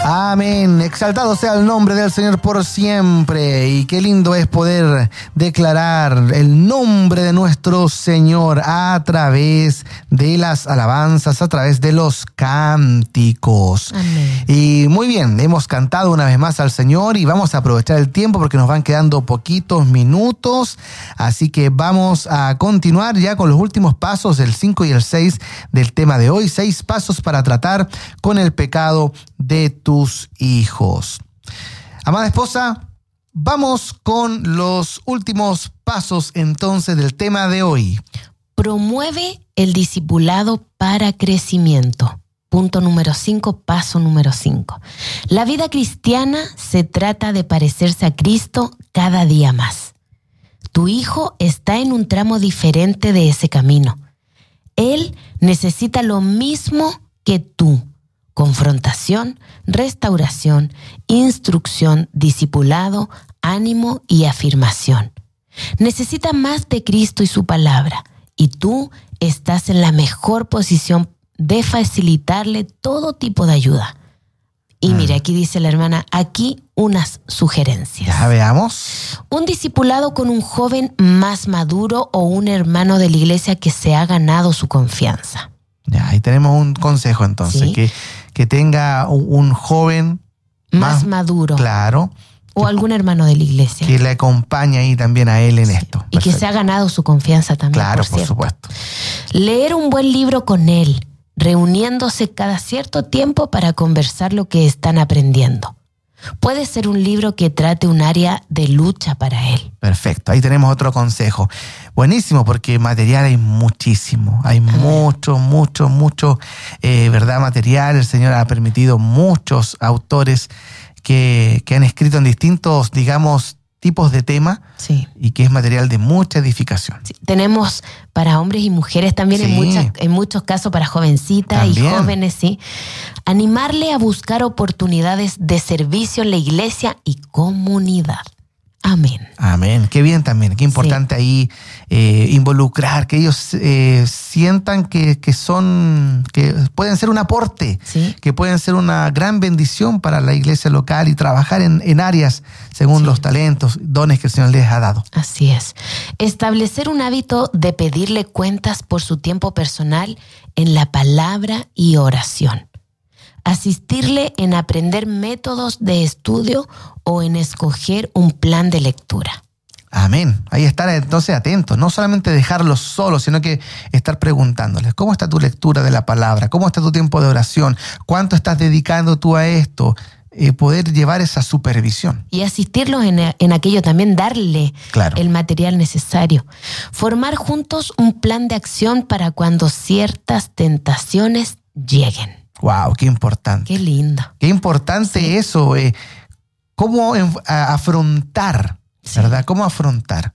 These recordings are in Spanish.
Amén. Exaltado sea el nombre del Señor por siempre. Y qué lindo es poder declarar el nombre de nuestro Señor a través de las alabanzas, a través de los cánticos. Amén. Y muy bien, hemos cantado una vez más al Señor y vamos a aprovechar el tiempo porque nos van quedando poquitos minutos. Así que vamos a continuar ya con los últimos pasos, el 5 y el 6 del tema de hoy. 6 pasos para tratar con el pecado de tus hijos. Amada esposa, vamos con los últimos pasos entonces del tema de hoy. Promueve el discipulado para crecimiento. Punto número 5, paso número 5. La vida cristiana se trata de parecerse a Cristo cada día más. Tu hijo está en un tramo diferente de ese camino. Él necesita lo mismo que tú: confrontación, restauración, instrucción, discipulado, ánimo y afirmación. Necesita más de Cristo y su palabra, y tú estás en la mejor posición de facilitarle todo tipo de ayuda. Y mira, aquí dice la hermana, aquí unas sugerencias. Ya veamos. Un discipulado con un joven más maduro o un hermano de la iglesia que se ha ganado su confianza. Ya, ahí tenemos un consejo entonces, ¿Sí? que tenga un joven Más maduro. Claro. O algún hermano de la iglesia. Que le acompañe ahí también a él en esto. Y que se ha ganado su confianza también. Claro, por supuesto. Leer un buen libro con él, reuniéndose cada cierto tiempo para conversar lo que están aprendiendo. Puede ser un libro que trate un área de lucha para él. Perfecto, ahí tenemos otro consejo. Buenísimo, porque material hay muchísimo. Hay mucho, ¿verdad? Material. El Señor ha permitido muchos autores que han escrito en distintos, digamos, tipos de tema. Sí. Y que es material de mucha edificación. Sí. Tenemos para hombres y mujeres también, Sí. en muchos casos para jovencitas También. y jóvenes, sí. Animarle a buscar oportunidades de servicio en la iglesia y comunidad. Amén. Amén. Qué bien también. Qué importante ahí involucrar, que ellos sientan que pueden ser un aporte, Sí. que pueden ser una gran bendición para la iglesia local y trabajar en áreas según los talentos, dones que el Señor les ha dado. Así es. Establecer un hábito de pedirle cuentas por su tiempo personal en la palabra y oración. Asistirle en aprender métodos de estudio o en escoger un plan de lectura. Amén. Ahí estar entonces atentos, no solamente dejarlos solos, sino que estar preguntándoles, ¿cómo está tu lectura de la palabra? ¿Cómo está tu tiempo de oración? ¿Cuánto estás dedicando tú a esto? Poder llevar esa supervisión. Y asistirlos en aquello también, darle Claro. el material necesario. Formar juntos un plan de acción para cuando ciertas tentaciones lleguen. ¡Wow! ¡Qué importante! Qué lindo. Qué importante eso, cómo afrontar, Sí. ¿verdad? ¿Cómo afrontar?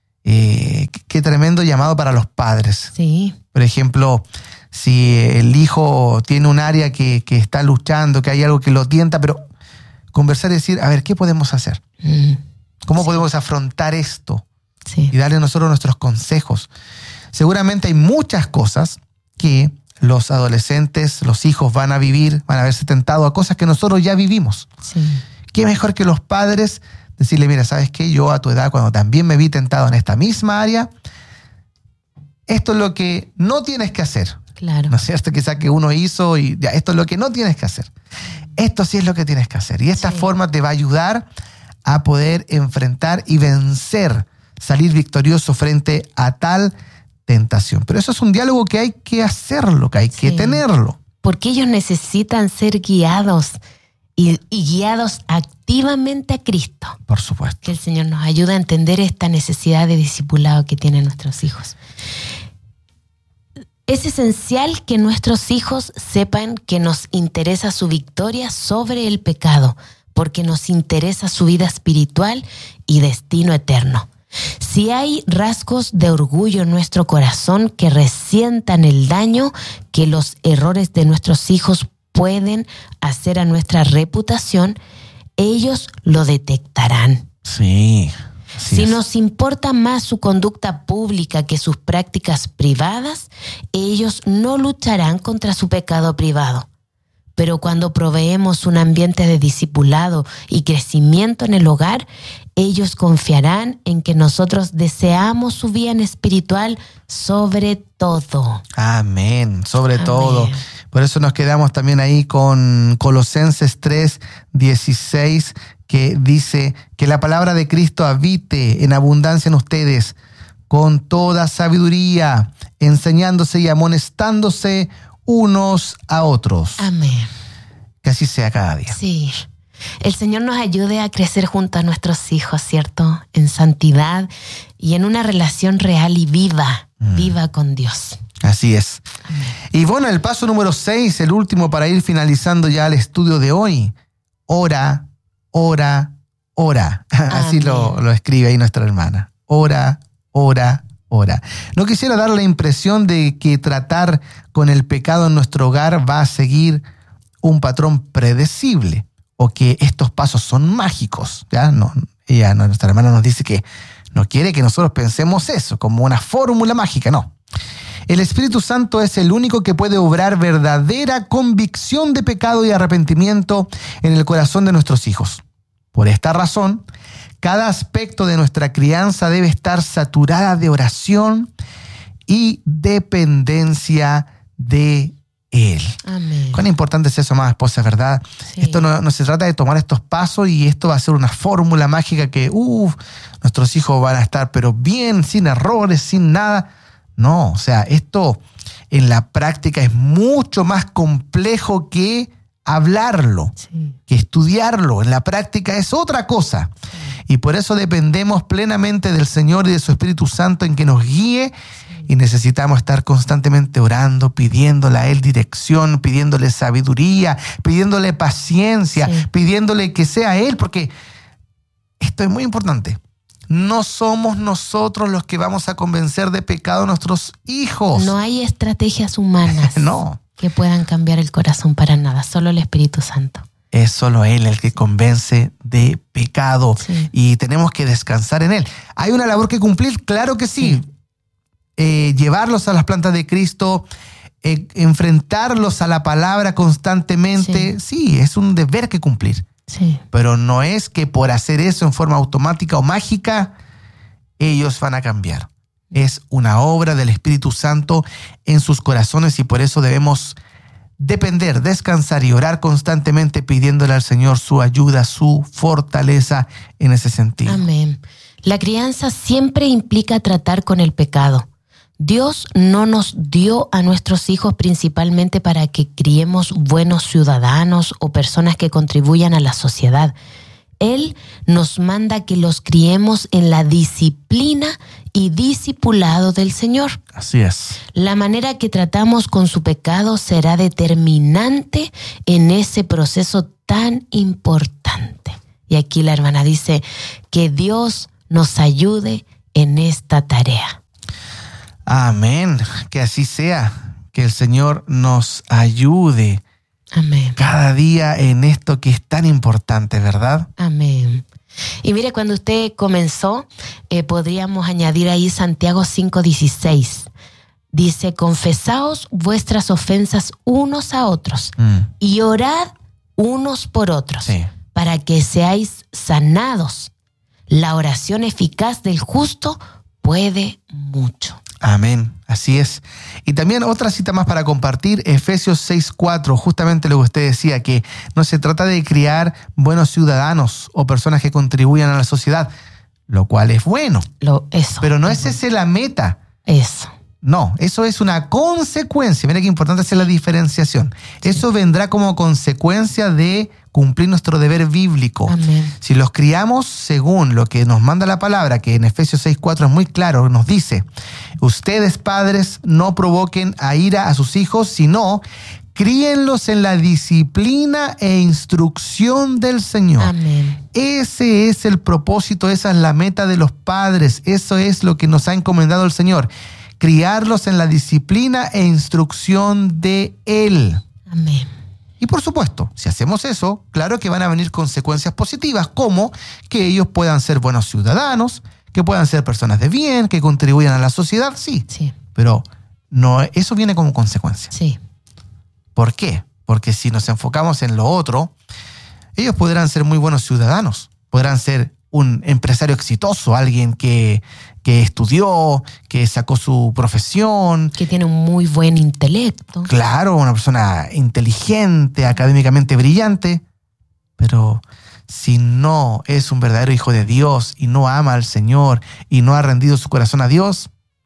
Qué tremendo llamado para los padres. Sí. Por ejemplo, si el hijo tiene un área que está luchando, que hay algo que lo tienta, pero conversar y decir, a ver, ¿qué podemos hacer? ¿Cómo podemos afrontar esto? Sí. Y darle nosotros nuestros consejos. Seguramente hay muchas cosas que los adolescentes, los hijos van a vivir, van a verse tentados a cosas que nosotros ya vivimos. Sí. ¿Qué mejor que los padres decirle, mira, ¿sabes qué? Yo a tu edad, cuando también me vi tentado en esta misma área, esto es lo que no tienes que hacer. Claro. ¿No es cierto? Quizá que uno hizo y ya, esto es lo que no tienes que hacer. Esto sí es lo que tienes que hacer. Y esta Sí. forma te va a ayudar a poder enfrentar y vencer, salir victorioso frente a tal tentación. Pero eso es un diálogo que hay que hacerlo, que hay que Sí. tenerlo. Porque ellos necesitan ser guiados y guiados activamente a Cristo. Por supuesto. Que el Señor nos ayude a entender esta necesidad de discipulado que tienen nuestros hijos. Es esencial que nuestros hijos sepan que nos interesa su victoria sobre el pecado, porque nos interesa su vida espiritual y destino eterno. Si hay rasgos de orgullo en nuestro corazón que resientan el daño que los errores de nuestros hijos pueden hacer a nuestra reputación, ellos lo detectarán. Sí. Si nos importa más su conducta pública que sus prácticas privadas, ellos no lucharán contra su pecado privado. Pero cuando proveemos un ambiente de discipulado y crecimiento en el hogar, ellos confiarán en que nosotros deseamos su bien espiritual sobre todo. Amén, sobre Amén. todo. Por eso nos quedamos también ahí con Colosenses 3:16, que dice que la palabra de Cristo habite en abundancia en ustedes, con toda sabiduría, enseñándose y amonestándose unos a otros. Amén. Que así sea cada día. Sí. El Señor nos ayude a crecer junto a nuestros hijos, ¿cierto? En santidad y en una relación real y viva con Dios. Así es. Amén. Y bueno, el paso número 6, el último para ir finalizando ya el estudio de hoy. Ora, ora, ora. Así lo escribe ahí nuestra hermana. Ora, ora, ora. No quisiera dar la impresión de que tratar con el pecado en nuestro hogar va a seguir un patrón predecible o que estos pasos son mágicos. ¿Ya? No, nuestra hermana nos dice que no quiere que nosotros pensemos eso como una fórmula mágica, no. El Espíritu Santo es el único que puede obrar verdadera convicción de pecado y arrepentimiento en el corazón de nuestros hijos. Por esta razón, cada aspecto de nuestra crianza debe estar saturada de oración y dependencia de Él. Amén. Cuán importante es eso, amada esposa, ¿verdad? Sí. Esto no se trata de tomar estos pasos y esto va a ser una fórmula mágica que nuestros hijos van a estar pero bien, sin errores, sin nada. No, o sea, esto en la práctica es mucho más complejo que hablarlo, Sí. que estudiarlo. En la práctica es otra cosa. Y por eso dependemos plenamente del Señor y de su Espíritu Santo en que nos guíe. Y necesitamos estar constantemente orando, pidiéndole a Él dirección, pidiéndole sabiduría, pidiéndole paciencia, Sí. pidiéndole que sea Él, porque esto es muy importante. No somos nosotros los que vamos a convencer de pecado a nuestros hijos. No hay estrategias humanas No. que puedan cambiar el corazón para nada, solo el Espíritu Santo. Es solo Él el que convence de pecado. Sí. Y tenemos que descansar en Él. ¿Hay una labor que cumplir? Claro que sí. Llevarlos a las plantas de Cristo, enfrentarlos a la palabra constantemente. Sí, es un deber que cumplir. Sí. Pero no es que por hacer eso en forma automática o mágica, ellos van a cambiar. Es una obra del Espíritu Santo en sus corazones y por eso debemos depender, descansar y orar constantemente pidiéndole al Señor su ayuda, su fortaleza en ese sentido. Amén. La crianza siempre implica tratar con el pecado. Dios no nos dio a nuestros hijos principalmente para que criemos buenos ciudadanos o personas que contribuyan a la sociedad. Él nos manda que los criemos en la disciplina y discipulado del Señor. Así es. La manera que tratamos con su pecado será determinante en ese proceso tan importante. Y aquí la hermana dice que Dios nos ayude en esta tarea. Amén. Que así sea. Que el Señor nos ayude Amén. cada día en esto que es tan importante, ¿verdad? Amén. Y mire, cuando usted comenzó, podríamos añadir ahí Santiago 5:16. Dice, confesaos vuestras ofensas unos a otros y orad unos por otros, Sí. para que seáis sanados. La oración eficaz del justo puede mucho. Amén, así es. Y también otra cita más para compartir, Efesios 6:4, justamente lo que usted decía, que no se trata de criar buenos ciudadanos o personas que contribuyan a la sociedad, lo cual es bueno, Eso. pero no es esa la meta. Eso. No, eso es una consecuencia. Mira qué importante es la diferenciación. Eso vendrá como consecuencia de cumplir nuestro deber bíblico. Amén. Si los criamos según lo que nos manda la palabra, que en Efesios 6:4 es muy claro, nos dice, ustedes padres no provoquen a ira a sus hijos, sino críenlos en la disciplina e instrucción del Señor. Amén. Ese es el propósito, esa es la meta de los padres, eso es lo que nos ha encomendado el Señor. Criarlos en la disciplina e instrucción de Él. Amén. Y por supuesto, si hacemos eso, claro que van a venir consecuencias positivas, como que ellos puedan ser buenos ciudadanos, que puedan ser personas de bien, que contribuyan a la sociedad, sí. Sí. Pero no, eso viene como consecuencia. Sí. ¿Por qué? porque si nos enfocamos en lo otro, ellos podrán ser muy buenos ciudadanos, podrán ser un empresario exitoso, alguien que estudió, que sacó su profesión. Que tiene un muy buen intelecto. Claro, una persona inteligente, académicamente brillante, pero si no es un verdadero hijo de Dios y no ama al Señor y no ha rendido su corazón a Dios,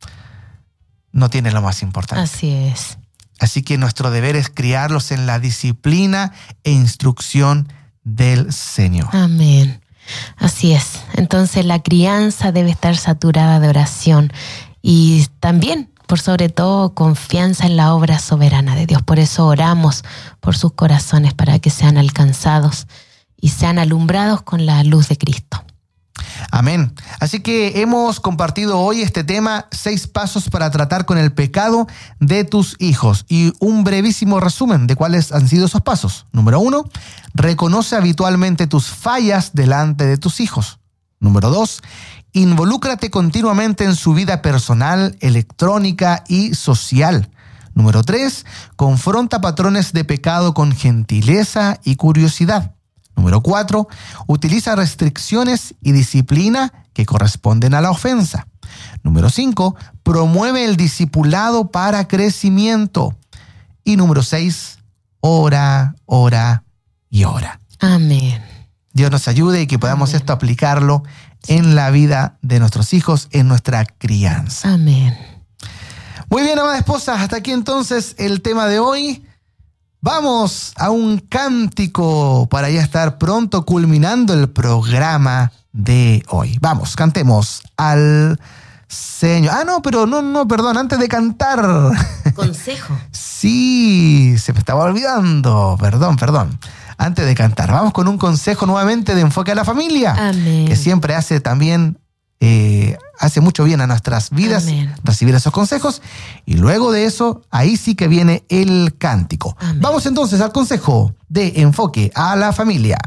no tiene lo más importante. Así es. Así que nuestro deber es criarlos en la disciplina e instrucción del Señor. Amén. Así es. Entonces la crianza debe estar saturada de oración y también, por sobre todo, confianza en la obra soberana de Dios. Por eso oramos por sus corazones para que sean alcanzados y sean alumbrados con la luz de Cristo. Amén. Así que hemos compartido hoy este tema, 6 pasos para tratar con el pecado de tus hijos. Y un brevísimo resumen de cuáles han sido esos pasos. Número 1, reconoce habitualmente tus fallas delante de tus hijos. Número 2, involúcrate continuamente en su vida personal, electrónica y social. Número 3, confronta patrones de pecado con gentileza y curiosidad. Número 4, utiliza restricciones y disciplina que corresponden a la ofensa. Número 5, promueve el discipulado para crecimiento. Y número 6, ora, ora y ora. Amén. Dios nos ayude y que podamos esto aplicarlo en la vida de nuestros hijos, en nuestra crianza. Amén. Muy bien, amada esposa, hasta aquí entonces el tema de hoy. Vamos a un cántico para ya estar pronto culminando el programa de hoy. Vamos, cantemos al Señor. Perdón, antes de cantar. Consejo. Sí, se me estaba olvidando. Perdón. Antes de cantar, vamos con un consejo nuevamente de Enfoque a la Familia. Amén. Que siempre hace también, hace mucho bien a nuestras vidas. Amén. Recibir esos consejos. Y luego de eso, ahí sí que viene el cántico. Amén. Vamos entonces al consejo de Enfoque a la Familia.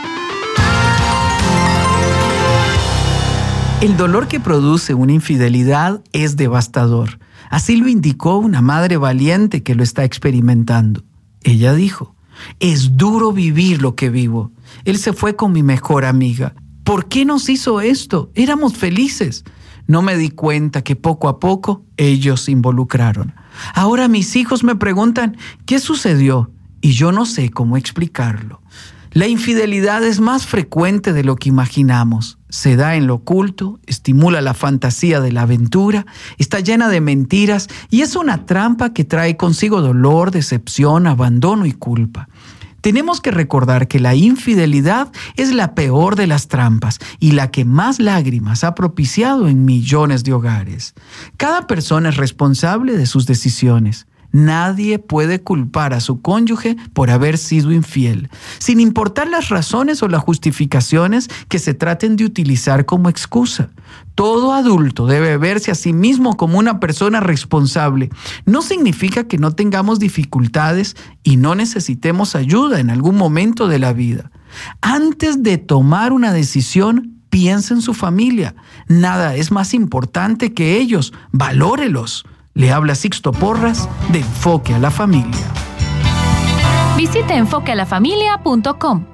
El dolor que produce una infidelidad es devastador. Así lo indicó una madre valiente que lo está experimentando. Ella dijo: es duro vivir lo que vivo. Él se fue con mi mejor amiga. ¿Por qué nos hizo esto? Éramos felices. No me di cuenta que poco a poco ellos se involucraron. Ahora mis hijos me preguntan ¿qué sucedió? Y yo no sé cómo explicarlo. La infidelidad es más frecuente de lo que imaginamos. Se da en lo oculto, estimula la fantasía de la aventura, está llena de mentiras y es una trampa que trae consigo dolor, decepción, abandono y culpa. Tenemos que recordar que la infidelidad es la peor de las trampas y la que más lágrimas ha propiciado en millones de hogares. Cada persona es responsable de sus decisiones. Nadie puede culpar a su cónyuge por haber sido infiel, sin importar las razones o las justificaciones que se traten de utilizar como excusa. Todo adulto debe verse a sí mismo como una persona responsable. No significa que no tengamos dificultades y no necesitemos ayuda en algún momento de la vida. Antes de tomar una decisión, piensa en su familia. Nada es más importante que ellos. Valórelos. Le habla Sixto Porras de Enfoque a la Familia. Visite enfoquealafamilia.com.